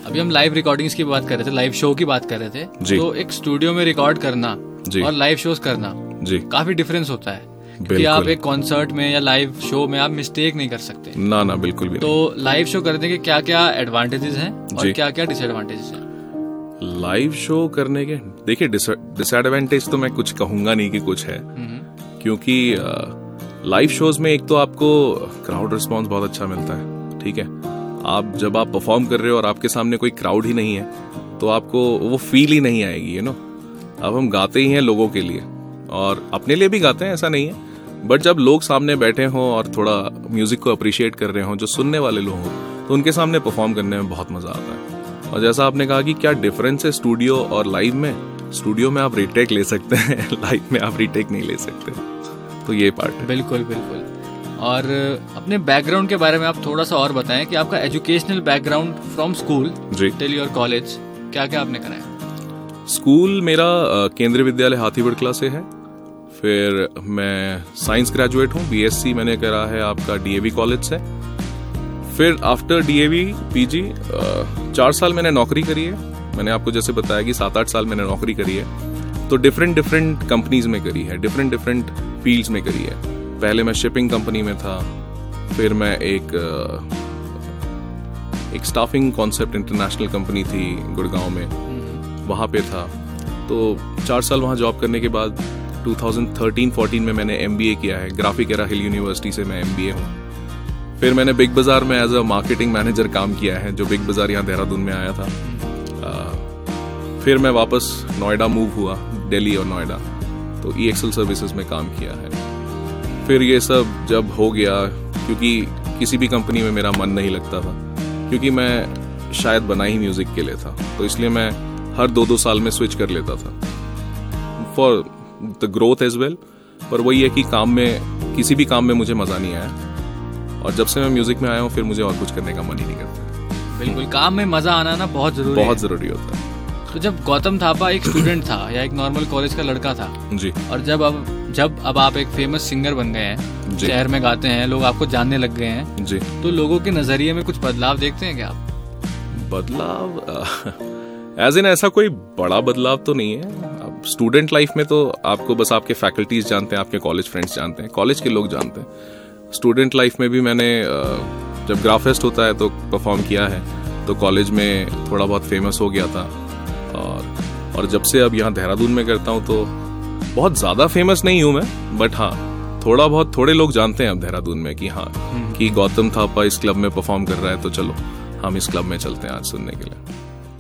अभी हम live recordings की बात कर रहे थे, लाइव शो की बात कर रहे थे, तो एक स्टूडियो में रिकॉर्ड करना और लाइव शोज करना काफी डिफरेंस होता है, क्योंकि आप एक कॉन्सर्ट में या लाइव शो में आप मिस्टेक नहीं कर सकते। ना बिल्कुल भी। तो लाइव शो करने के क्या क्या एडवांटेजेस हैं और क्या क्या डिसएडवांटेजेस हैं? लाइव शो करने के देखिए डिसएडवांटेज तो मैं कुछ कहूंगा नहीं कि कुछ है, क्योंकि लाइव शोज में एक तो आपको क्राउड रिस्पॉन्स बहुत अच्छा मिलता है, ठीक है। आप जब आप परफॉर्म कर रहे हो और आपके सामने कोई क्राउड ही नहीं है तो आपको वो फील ही नहीं आएगी, अब हम गाते ही हैं लोगों के लिए और अपने लिए भी गाते हैं, ऐसा नहीं है, बट जब लोग सामने बैठे हों और थोड़ा म्यूजिक को अप्रिशिएट कर रहे हों, जो सुनने वाले लोग हों, तो उनके सामने परफॉर्म करने में बहुत मजा आता है। और जैसा आपने कहा कि क्या डिफरेंस है स्टूडियो और लाइव में, स्टूडियो में आप रीटेक ले सकते हैं, लाइव में आप रीटेक नहीं ले सकते, तो ये पार्ट है। बिल्कुल बिल्कुल। और अपने बैकग्राउंड के बारे में आप थोड़ा सा और बताएं कि आपका educational background from school till your college क्या क्या आपने कराया? स्कूल मेरा केंद्रीय विद्यालय हाथीवड़ कला से है, फिर मैं साइंस ग्रेजुएट हूँ, बीएससी मैंने करा है आपका डीएवी कॉलेज से। फिर आफ्टर डीएवी पीजी 4 साल मैंने नौकरी करी है। मैंने आपको जैसे बताया कि 7-8 साल मैंने नौकरी करी है, तो डिफरेंट कंपनीज में करी है, डिफरेंट फील्ड्स में करी है। पहले मैं शिपिंग कंपनी में था, फिर मैं एक स्टाफिंग कॉन्सेप्ट इंटरनेशनल कंपनी थी गुड़गांव में, वहाँ पे था। तो 4 साल वहाँ जॉब करने के बाद 2013-14 में मैंने MBA किया है, ग्राफिक एरा हिल यूनिवर्सिटी से मैं MBA हूँ। फिर मैंने बिग बाजार में एज अ मार्केटिंग मैनेजर काम किया है, जो बिग बाजार यहाँ देहरादून में आया था। फिर मैं वापस नोएडा मूव हुआ, दिल्ली और नोएडा, तो EXL सर्विसेज में काम किया है। फिर ये सब जब हो गया, क्योंकि किसी भी कंपनी में मेरा मन नहीं लगता था, क्योंकि मैं शायद बना ही म्यूजिक के लिए था, तो इसलिए मैं हर 2-2 साल में स्विच कर लेता था for the growth as well. पर वही है कि काम में, किसी भी काम में मुझे मजा नहीं आया, और जब से मैं म्यूजिक में आया हूँ फिर मुझे और कुछ करने का मन ही नहीं करता। बिल्कुल, काम में मजा आना ना बहुत जरूरी होता है। तो जब गौतम थापा एक स्टूडेंट था या एक नॉर्मल कॉलेज का लड़का था जी, और जब अब आप एक फेमस सिंगर बन गए हैं, शहर में गाते हैं, लोग आपको जानने लग गए हैं जी, तो लोगों के नजरिए में कुछ बदलाव देखते हैं क्या आप? बदलाव एज इन ऐसा कोई बड़ा बदलाव तो नहीं है। अब स्टूडेंट लाइफ में तो आपको बस आपके फैकल्टीज जानते हैं, आपके कॉलेज फ्रेंड्स जानते हैं, कॉलेज के लोग जानते हैं। स्टूडेंट लाइफ में भी मैंने जब ग्राफेस्ट होता है तो परफॉर्म किया है, तो कॉलेज में थोड़ा बहुत फेमस हो गया था, और जब से अब यहाँ देहरादून में करता हूँ तो बहुत ज्यादा फेमस नहीं हूँ मैं, बट हाँ थोड़े लोग जानते हैं अब देहरादून में कि हाँ कि गौतम थापा इस क्लब में परफॉर्म कर रहा है, तो चलो हम इस क्लब में चलते हैं आज सुनने के लिए।